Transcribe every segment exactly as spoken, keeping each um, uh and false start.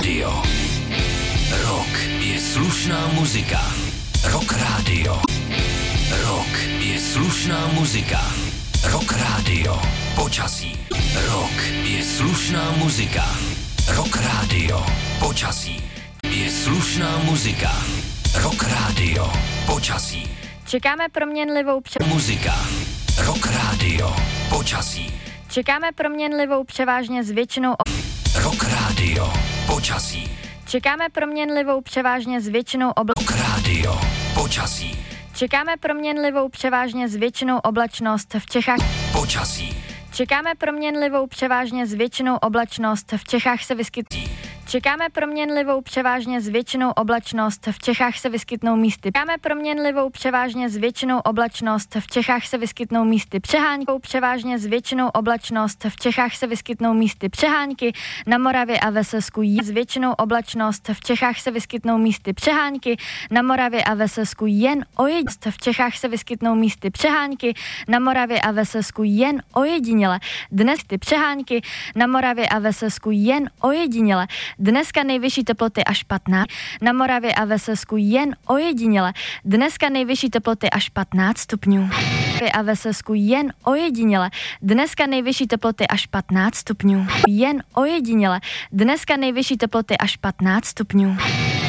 Rádio. Rock je slušná muzika. Rock Rádio. Rock je slušná muzika. Rock Rádio. Počasí. Rock je slušná muzika. Rock Rádio. Počasí. Je slušná muzika. Rock Rádio. Počasí. Čekáme proměnlivou pře... Muzika. Rock Rádio. Počasí. Čekáme proměnlivou převážně s většinou... Rock Rádio. Počasí. Čekáme proměnlivou převážně s většinou obla... Rock Rádio. Počasí. Čekáme proměnlivou převážně s většinou oblačnost v Čechách. Počasí. Čekáme proměnlivou převážně s většinou oblačnost v Čechách se vyskytí. Čekáme proměnlivou převážně s většinou oblačnost v Čechách se vyskytnou místy. Čekáme proměnlivou převážně s většinou oblačnost v Čechách se vyskytnou místy. Přehánkou převážně s většinou oblačnost v Čechách se vyskytnou místy. Přehánky na Moravě a ve Slezsku s většinou oblačnost v Čechách se vyskytnou místy. Přehánky na Moravě a ve Slezsku jen ojediněle. V Čechách se vyskytnou místy. Přehánky na Moravě a ve Slezsku jen ojediněle. Dnes ty přehánky na Moravě a ve Slezsku jen ojediněle. Dneska nejvyšší teploty až patnáct, na Moravě a ve Slezsku jen ojediněle. Dneska nejvyšší teploty až patnáct stupňů. A ve Slezsku jen ojediněle. Dneska nejvyšší teploty až patnáct stupňů. Jen ojediněle. Dneska nejvyšší teploty až patnáct stupňů.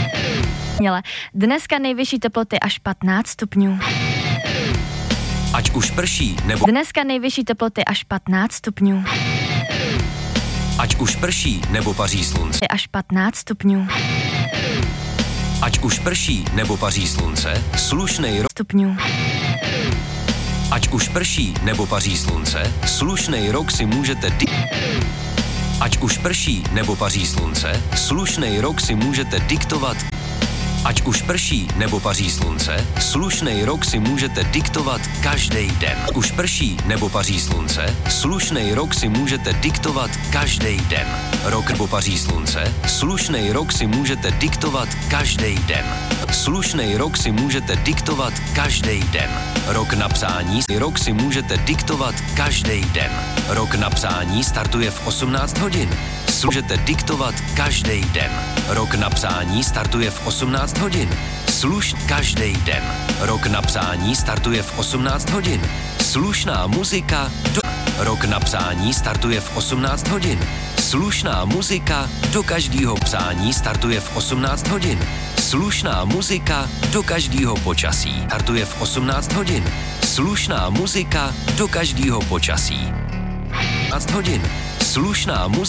Dneska nejvyšší teploty až patnáct stupňů. Ať už prší, nebo... Dneska nejvyšší teploty až patnáct stupňů. Ať už prší, nebo paří slunce. Až patnáct stupňů. Ať už prší, nebo paří slunce, slušnej rok. Stupňů. Ať už prší, nebo paří slunce, slušnej rok si můžete di... Ať už prší, nebo paří slunce, slušnej rok si můžete diktovat. Ať už prší, nebo paří slunce, slušnej rok si můžete diktovat každý den. Už prší, nebo paří slunce, slušnej rok si můžete diktovat každý den. Rok nebo paří slunce, slušnej rok si můžete diktovat každý den. Slušnej rok si můžete diktovat každý den. Rok na psání, rok si můžete diktovat každý den. Rok na psání startuje v osmnáct hodin. Můžete diktovat každý den. Rok na psání startuje v osmnáct hodin. Sluš každý den. Rok na psání startuje v osmnáct hodin. Slušná muzika do... Rok na psání startuje v osmnáct hodin. Slušná muzika do každého psání startuje v osmnáct hodin. Slušná muzika do každého počasí startuje v osmnáct hodin. Slušná muzika do každého počasí. osmnáct hodin. Slušná muzika